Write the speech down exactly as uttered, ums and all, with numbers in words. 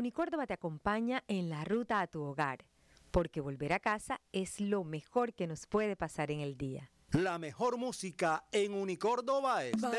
Unicórdoba te acompaña en la ruta a tu hogar, porque volver a casa es lo mejor que nos puede pasar en el día. La mejor música en Unicórdoba es